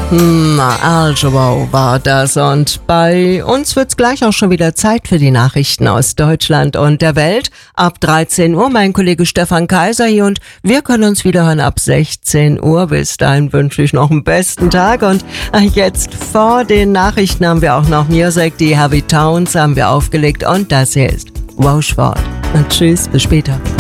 Also war das, und bei uns wird's gleich auch schon wieder Zeit für die Nachrichten aus Deutschland und der Welt. Ab 13 Uhr mein Kollege Stefan Kaiser hier, und wir können uns wieder hören ab 16 Uhr. Bis dahin wünsche ich noch einen besten Tag, und jetzt vor den Nachrichten haben wir auch noch Music, die Heavy Towns haben wir aufgelegt, und das hier ist Wow Sport. Und tschüss, bis später.